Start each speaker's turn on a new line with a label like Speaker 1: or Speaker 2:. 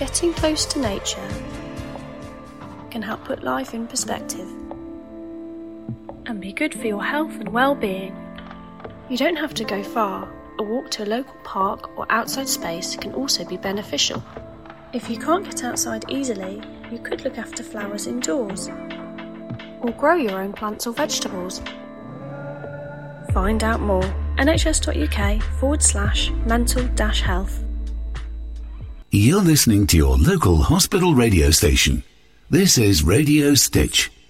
Speaker 1: getting close to nature can help put life in perspective and be good for your health and well-being. You don't have to go far. A walk to a local park or outside space can also be beneficial. If you can't get outside easily, you could look after flowers indoors or grow your own plants or vegetables. Find out more. nhs.uk/mental-health.
Speaker 2: You're listening to your local hospital radio station. This is Radio Stitch.